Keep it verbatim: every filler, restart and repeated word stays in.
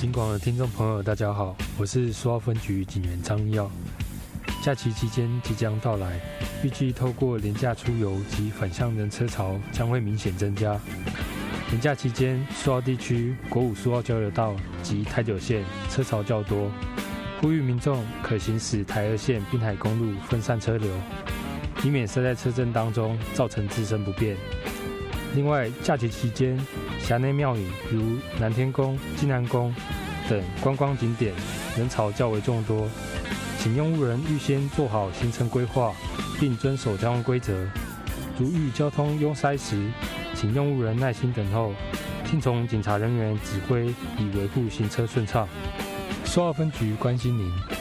警广的听众朋友，大家好，我是苏澳分局警员张耀。假期期间即将到来，预计透过廉价出游及返乡人车潮将会明显增加。连假期间，苏澳地区国五苏澳交流道及台九线车潮较多，呼吁民众可行使台二线滨海公路分散车流，以免塞在车阵当中造成自身不便。另外，假期期间，辖内庙宇如南天宫、金南宫等观光景点人潮较为众多，请用路人预先做好行程规划，并遵守交通规则。如遇交通拥塞时，请用路人耐心等候，听从警察人员指挥，以维护行车顺畅。苏澳分局关心您。